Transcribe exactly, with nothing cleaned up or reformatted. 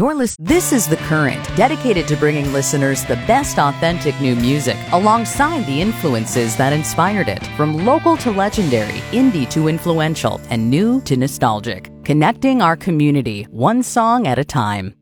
You're lis- This is The Current, dedicated to bringing listeners the best authentic new music alongside the influences that inspired it, from local to legendary, indie to influential, and new to nostalgic. Connecting our community, one song at a time.